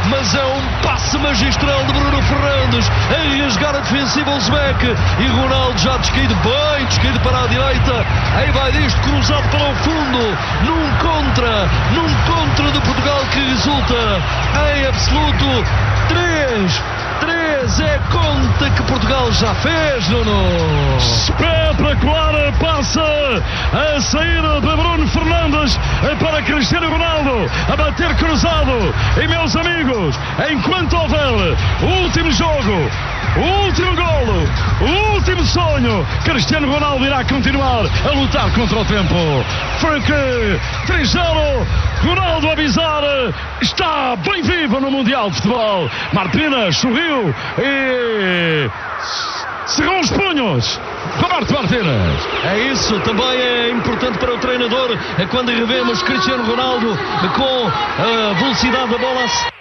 mas é um passe magistral de Bruno Fernandes a rasgar a defensiva uzbeque, e Ronaldo já descaído para a direita, aí vai disto, cruzado para o fundo, num contra de Portugal que resulta em absoluto 3 é a conta que Portugal já fez, Nuno. Espetacular passe a saída de Bruno Fernandes para Cristiano Ronaldo, a bater cruzado. E meus amigos, enquanto houver o último jogo, o último golo, o último sonho, Cristiano Ronaldo irá continuar a lutar contra o tempo. Frank Trijano, Ronaldo a avisar, está bem vivo no Mundial de Futebol. Martínez sorriu e cerrou os punhos. Roberto Martínez. É isso, também é importante para o treinador, é quando revemos Cristiano Ronaldo com a velocidade da bola.